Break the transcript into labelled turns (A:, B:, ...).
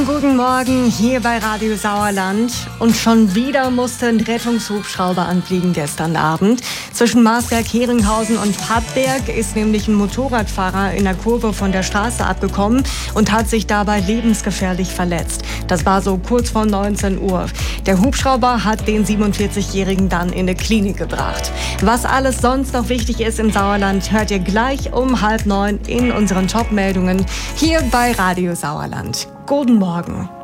A: Schönen guten Morgen hier bei Radio Sauerland. Und schon wieder musste ein Rettungshubschrauber anfliegen gestern Abend. Zwischen Marsberg-Heringhausen und Pappberg ist nämlich ein Motorradfahrer in der Kurve von der Straße abgekommen und hat sich dabei lebensgefährlich verletzt. Das war so kurz vor 19 Uhr. Der Hubschrauber hat den 47-Jährigen dann in eine Klinik gebracht. Was alles sonst noch wichtig ist im Sauerland, hört ihr gleich um 8:30 in unseren Top-Meldungen hier bei Radio Sauerland. Guten Morgen.